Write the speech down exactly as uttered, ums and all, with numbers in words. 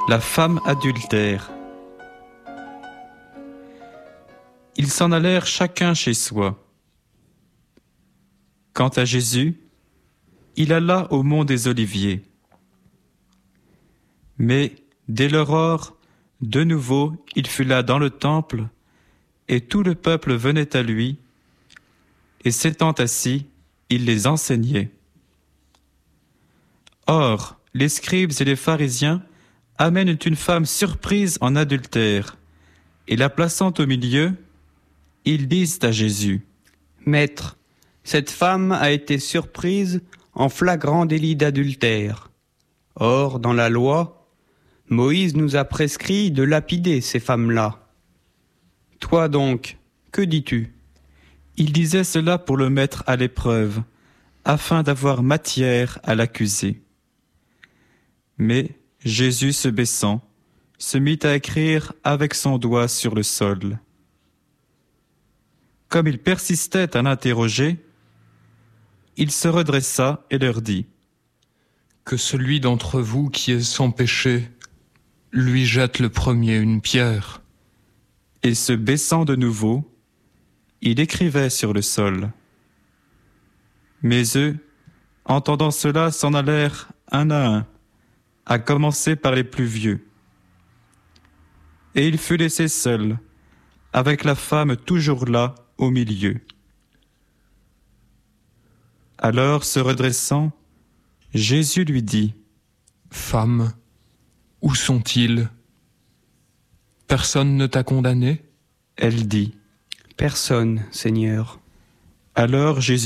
La femme adultère. Ils s'en allèrent chacun chez soi. Quant à Jésus, il alla au mont des Oliviers. Mais dès l'aurore, de nouveau, il fut là dans le temple, et tout le peuple venait à lui, et s'étant assis, il les enseignait. Or, les scribes et les pharisiens amènent une femme surprise en adultère, et la plaçant au milieu, ils disent à Jésus : « Maître, cette femme a été surprise en flagrant délit d'adultère. Or, dans la loi, Moïse nous a prescrit de lapider ces femmes-là. Toi donc, que dis-tu » Il disait cela pour le mettre à l'épreuve, afin d'avoir matière à l'accuser. Mais Jésus, se baissant, se mit à écrire avec son doigt sur le sol. Comme il persistait à l'interroger, il se redressa et leur dit : « Que celui d'entre vous qui est sans péché lui jette le premier une pierre. » Et se baissant de nouveau, il écrivait sur le sol. Mais eux, entendant cela, s'en allèrent un à un, à commencer par les plus vieux. Et il fut laissé seul, avec la femme toujours là, au milieu. Alors, se redressant, Jésus lui dit : « Femme, où sont-ils ? Personne ne t'a condamné ? » Elle dit : « Personne, Seigneur. » Alors Jésus dit :